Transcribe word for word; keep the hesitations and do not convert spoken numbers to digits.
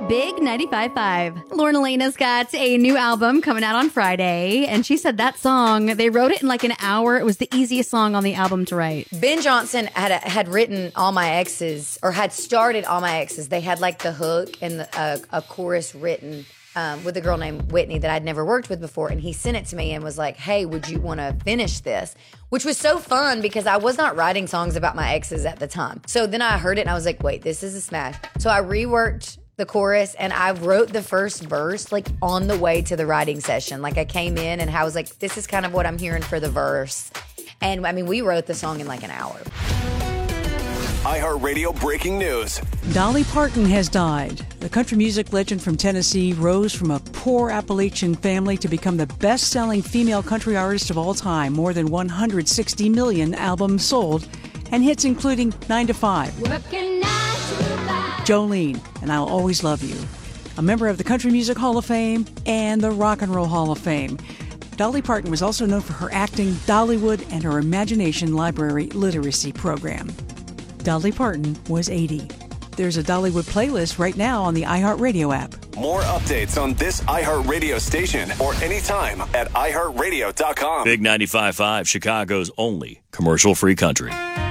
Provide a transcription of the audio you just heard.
Big ninety-five point five. Lauren Elena's got a new album coming out on Friday, and she said that song, they wrote it in like an hour. It was the easiest song on the album to write. Ben Johnson had a, had written All My Exes, or had started All My Exes. They had like the hook and the, uh, a chorus written um, with a girl named Whitney that I'd never worked with before, and he sent it to me and was like, hey, would you want to finish this? Which was so fun because I was not writing songs about my exes at the time. So then I heard it and I was like, wait, this is a smash. So I reworked the chorus and I wrote the first verse like on the way to the writing session. Like I came in and I was like, this is kind of what I'm hearing for the verse. And I mean, we wrote the song in like an hour. iHeartRadio breaking news. Dolly Parton has died. The country music legend from Tennessee rose from a poor Appalachian family to become the best-selling female country artist of all time. More than one hundred sixty million albums sold and hits including nine to five. Working nine to five. Jolene, and I'll Always Love You. A member of the Country Music Hall of Fame and the Rock and Roll Hall of Fame. Dolly Parton was also known for her acting, Dollywood, and her Imagination Library literacy program. Dolly Parton was eighty. There's a Dollywood playlist right now on the iHeartRadio app. More updates on this iHeartRadio station or anytime at i heart radio dot com. Big ninety-five point five, Chicago's only commercial-free country.